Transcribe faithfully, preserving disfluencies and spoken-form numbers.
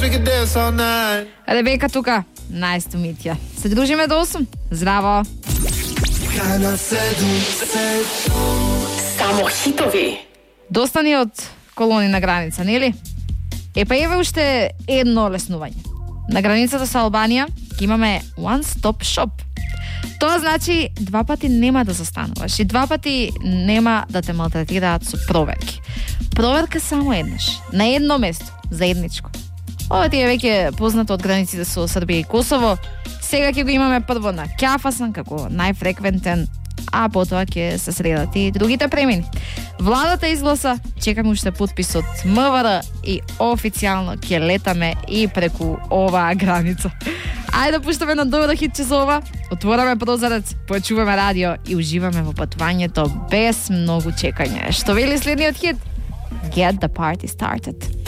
Ребека тука, Nice to meet ya. Се дружиме до осум. Здраво! Само хитови. Доста ни од колони на граница, нели? Е, па еве уште едно леснување. На границата со Албанија ќе имаме One Stop Shop. Тоа значи два пати нема да застануваш и два пати нема да те малтретираат со проверки. Проверка само еднаш, на едно место, заедничко. Ова ти е веќе познато од границите со Србија и Косово. Сега ќе го имаме прво на Ќафасан како најфреквентен, а потоа ќе се средат и другите премини. Владата изгласа, чекаме уште подпис од МВР и официјално ќе летаме и преку оваа граница. Ајде да пуштаме на добро хитче за ова, отвораме прозорец, почуваме радио и уживаме во патувањето без многу чекање. Што вели следниот хит? Get the party started.